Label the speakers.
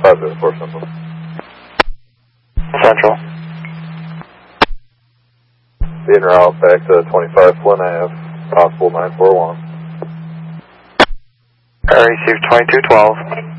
Speaker 1: 504 Central.
Speaker 2: Central.
Speaker 1: Be en route back to 25 Flynn Ave, possible 941.
Speaker 2: Received 2212.